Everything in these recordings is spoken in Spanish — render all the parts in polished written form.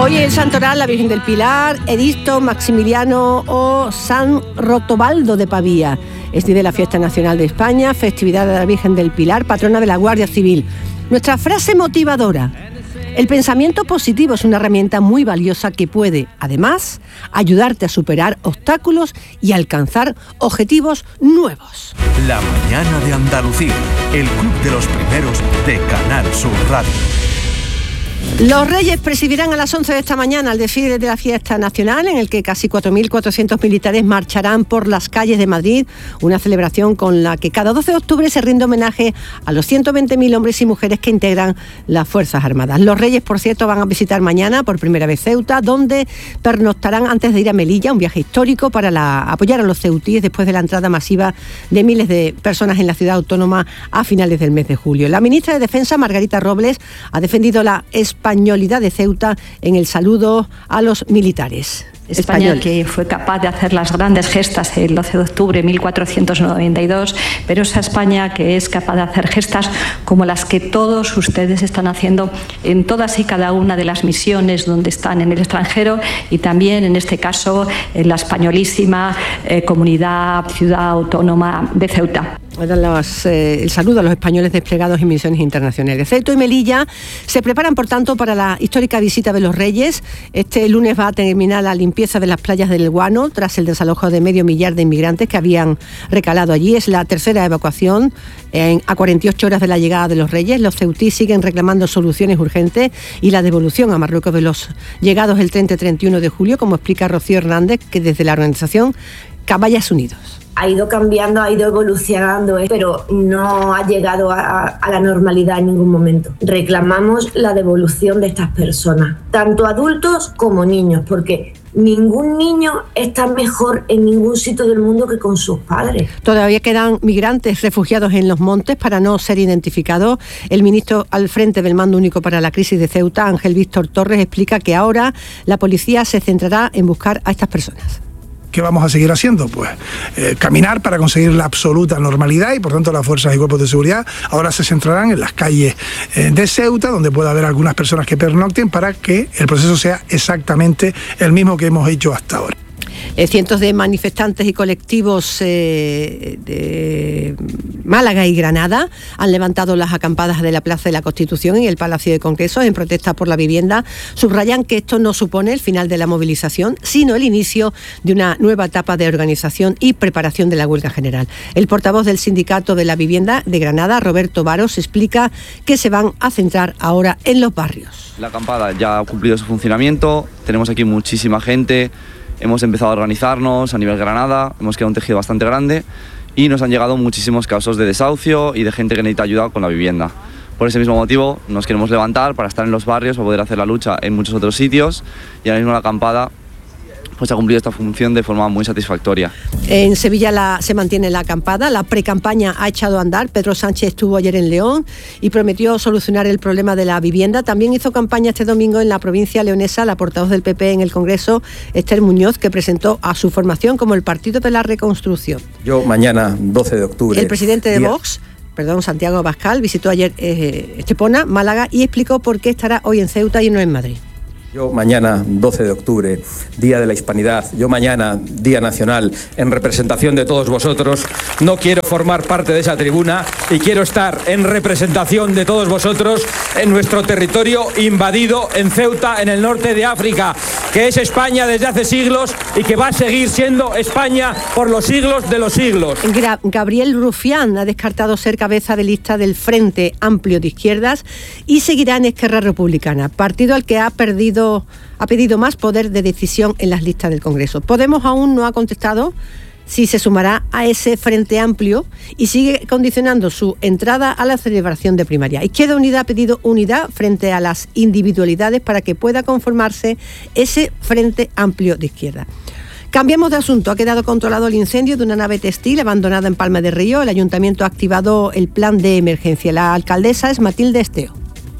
Hoy el Santoral, la Virgen del Pilar, Edisto, Maximiliano o San Rotobaldo de Pavía. Es día de la Fiesta Nacional de España, festividad de la Virgen del Pilar, patrona de la Guardia Civil. Nuestra frase motivadora: el pensamiento positivo es una herramienta muy valiosa que puede, además, ayudarte a superar obstáculos y alcanzar objetivos nuevos. La mañana de Andalucía, el club de los primeros de Canal Sur Radio. Los Reyes presidirán a las 11 de esta mañana el desfile de la Fiesta Nacional, en el que casi 4.400 militares marcharán por las calles de Madrid, una celebración con la que cada 12 de octubre se rinde homenaje a los 120.000 hombres y mujeres que integran las Fuerzas Armadas. Los Reyes, por cierto, van a visitar mañana por primera vez Ceuta, donde pernoctarán antes de ir a Melilla, un viaje histórico para apoyar a los ceutíes después de la entrada masiva de miles de personas en la ciudad autónoma a finales del mes de julio. La ministra de Defensa, Margarita Robles, ha defendido la españolidad de Ceuta en el saludo a los militares. España, que fue capaz de hacer las grandes gestas el 12 de octubre de 1492, pero esa España que es capaz de hacer gestas como las que todos ustedes están haciendo en todas y cada una de las misiones donde están en el extranjero, y también en este caso en la españolísima comunidad, ciudad autónoma de Ceuta. El saludo a los españoles desplegados en misiones internacionales. Ceuta y Melilla se preparan, por tanto, para la histórica visita de los Reyes. Este lunes va a terminar la limpieza de las playas del Guano tras el desalojo de 500.000 de inmigrantes que habían recalado allí. Es la tercera evacuación a 48 horas de la llegada de los Reyes. Los ceutíes siguen reclamando soluciones urgentes y la devolución a Marruecos de los llegados el 30 y 31 de julio, como explica Rocío Hernández, que desde la organización Caballas Unidos. Ha ido cambiando, ha ido evolucionando, pero no ha llegado a la normalidad en ningún momento. Reclamamos la devolución de estas personas, tanto adultos como niños, porque ningún niño está mejor en ningún sitio del mundo que con sus padres. Todavía quedan migrantes refugiados en los montes para no ser identificados. El ministro al frente del Mando Único para la Crisis de Ceuta, Ángel Víctor Torres, explica que ahora la policía se centrará en buscar a estas personas. ¿Qué vamos a seguir haciendo? Pues caminar para conseguir la absoluta normalidad, y por tanto las fuerzas y cuerpos de seguridad ahora se centrarán en las calles de Ceuta, donde pueda haber algunas personas que pernocten, para que el proceso sea exactamente el mismo que hemos hecho hasta ahora. Cientos de manifestantes y colectivos de Málaga y Granada han levantado las acampadas de la Plaza de la Constitución y el Palacio de Congresos en protesta por la vivienda. Subrayan que esto no supone el final de la movilización, sino el inicio de una nueva etapa de organización y preparación de la huelga general. El portavoz del Sindicato de la Vivienda de Granada, Roberto Varos, explica que se van a centrar ahora en los barrios. La acampada ya ha cumplido su funcionamiento, tenemos aquí muchísima gente. Hemos empezado a organizarnos a nivel Granada, hemos creado un tejido bastante grande y nos han llegado muchísimos casos de desahucio y de gente que necesita ayuda con la vivienda. Por ese mismo motivo nos queremos levantar para estar en los barrios, para poder hacer la lucha en muchos otros sitios, y ahora mismo la acampada pues ha cumplido esta función de forma muy satisfactoria. En Sevilla se mantiene la acampada, la precampaña ha echado a andar. Pedro Sánchez estuvo ayer en León y prometió solucionar el problema de la vivienda. También hizo campaña este domingo en la provincia leonesa la portavoz del PP en el Congreso, Esther Muñoz, que presentó a su formación como el Partido de la Reconstrucción. Yo mañana, 12 de octubre... El presidente de Vox, Santiago Abascal, visitó ayer Estepona, Málaga, y explicó por qué estará hoy en Ceuta y no en Madrid. Yo mañana, 12 de octubre, Día de la Hispanidad, yo mañana, Día Nacional, en representación de todos vosotros, no quiero formar parte de esa tribuna y quiero estar en representación de todos vosotros en nuestro territorio invadido en Ceuta, en el norte de África, que es España desde hace siglos y que va a seguir siendo España por los siglos de los siglos. Gabriel Rufián ha descartado ser cabeza de lista del Frente Amplio de Izquierdas y seguirá en Esquerra Republicana, partido al que ha pedido más poder de decisión en las listas del Congreso. Podemos aún no ha contestado si se sumará a ese Frente Amplio y sigue condicionando su entrada a la celebración de primaria. Izquierda Unida ha pedido unidad frente a las individualidades para que pueda conformarse ese Frente Amplio de Izquierda. Cambiamos de asunto. Ha quedado controlado el incendio de una nave textil abandonada en Palma de Río. El Ayuntamiento ha activado el plan de emergencia. La alcaldesa es Matilde Esteo.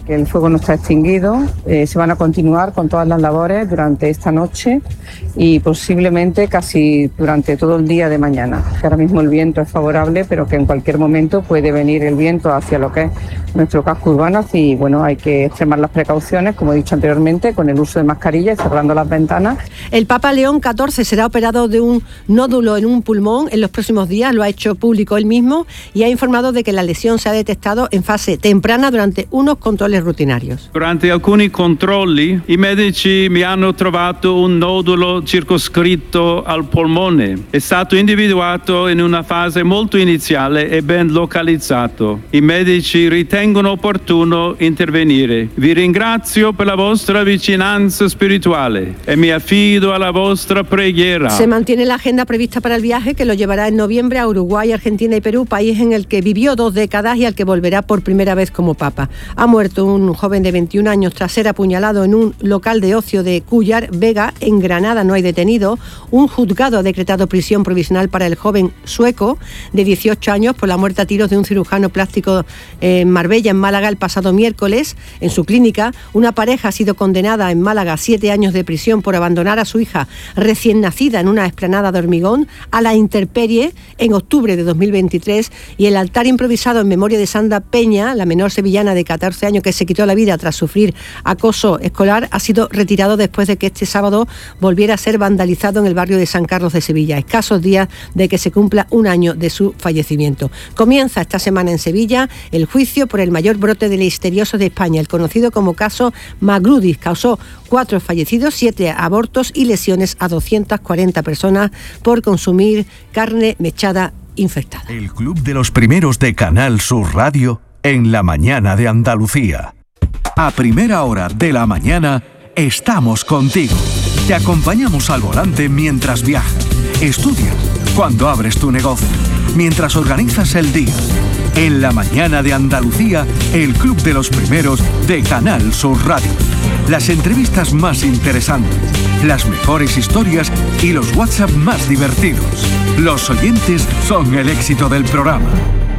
que el fuego no está extinguido. Se van a continuar con todas las labores durante esta noche y posiblemente casi durante todo el día de mañana. Que ahora mismo el viento es favorable, pero que en cualquier momento puede venir el viento hacia lo que es nuestro casco urbano. Y bueno, hay que extremar las precauciones, como he dicho anteriormente, con el uso de mascarilla y cerrando las ventanas. El Papa León XIV será operado de un nódulo en un pulmón en los próximos días, lo ha hecho público él mismo y ha informado de que la lesión se ha detectado en fase temprana durante unos controles rutinarios. Durante alcuni controlli i medici mi hanno trovato un nodulo circoscritto al polmone. È stato individuato in una fase molto iniziale e ben localizzato. I medici ritengono opportuno intervenire. Vi ringrazio per la vostra vicinanza spirituale e mi affido alla vostra preghiera. Se mantiene la agenda prevista para el viaje, que lo llevará en noviembre a Uruguay, Argentina y Perú, país en el que vivió 2 décadas y al que volverá por primera vez como papa. Ha muerto un joven de 21 años tras ser apuñalado en un local de ocio de Cúllar, Vega, en Granada. No hay detenido. Un juzgado ha decretado prisión provisional para el joven sueco de 18 años por la muerte a tiros de un cirujano plástico en Marbella, en Málaga, el pasado miércoles. En su clínica, una pareja ha sido condenada en Málaga a 7 años de prisión por abandonar a su hija recién nacida en una explanada de hormigón a la intemperie en octubre de 2023, y el altar improvisado en memoria de Sandra Peña, la menor sevillana de 14 años que se quitó la vida tras sufrir acoso escolar, ha sido retirado después de que este sábado volviera a ser vandalizado en el barrio de San Carlos de Sevilla, escasos días de que se cumpla un año de su fallecimiento. Comienza esta semana en Sevilla el juicio por el mayor brote de listeriosis de España, el conocido como caso Magrudis. Causó 4 fallecidos, 7 abortos y lesiones a 240 personas por consumir carne mechada infectada. El Club de los Primeros de Canal Sur Radio en la mañana de Andalucía. A primera hora de la mañana estamos contigo. Te acompañamos al volante mientras viajas, estudias, cuando abres tu negocio, mientras organizas el día. En la mañana de Andalucía, el Club de los Primeros de Canal Sur Radio. Las entrevistas más interesantes, las mejores historias y los WhatsApp más divertidos. Los oyentes son el éxito del programa.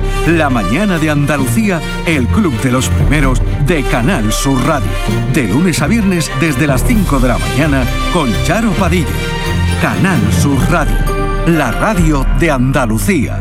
La mañana de Andalucía, el Club de los Primeros de Canal Sur Radio. De lunes a viernes desde las 5 de la mañana con Charo Padilla. Canal Sur Radio, la radio de Andalucía.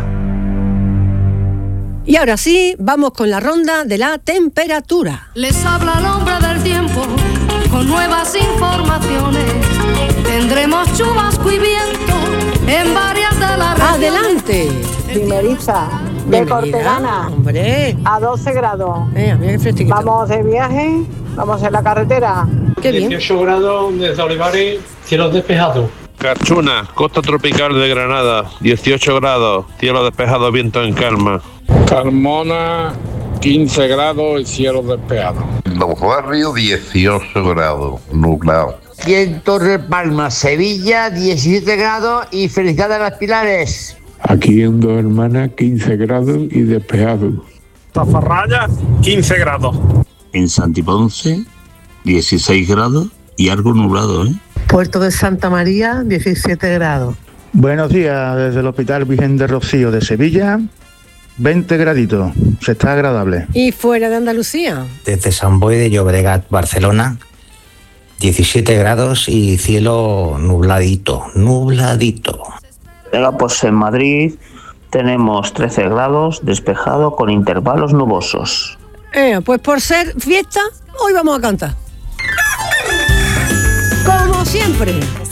Y ahora sí, vamos con la ronda de la temperatura. Les habla el hombre del tiempo con nuevas informaciones. Tendremos chubasco y viento en varias de las regiones. ¡Adelante! Primeriza, de Cortegana, hombre, a 12 grados. Mira qué vamos de viaje, vamos en la carretera. Qué bien. 18 grados desde Olivares, cielos despejados. Carchuna, costa tropical de Granada, 18 grados, cielo despejado, viento en calma. Carmona, 15 grados y cielo despejado. Los Barrios, 18 grados, nublado. Y en Torre Palma, Sevilla, 17 grados y Felicidad de las Pilares. Aquí en Dos Hermanas, 15 grados y despejado. Zafarraya, 15 grados. En Santiponce, 16 grados y algo nublado, ¿eh? Puerto de Santa María, 17 grados. Buenos días, desde el Hospital Virgen de Rocío de Sevilla, 20 graditos, se está agradable. ¿Y fuera de Andalucía? Desde Sant Boi de Llobregat, Barcelona, 17 grados y cielo nubladito. Venga, pues en Madrid tenemos 13 grados, despejado con intervalos nubosos. Pues por ser fiesta, hoy vamos a cantar. Como siempre.